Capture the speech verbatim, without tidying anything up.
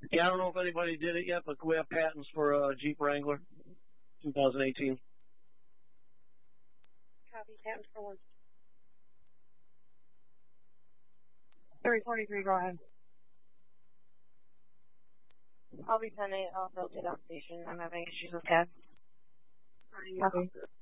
Yeah, I don't know if anybody did it yet, but we have patents for uh, Jeep Wrangler twenty eighteen. Copy, patent for one. three forty-three, go ahead. I'll be ten eight, I'll go to that station. I'm having issues with C A D. Copy.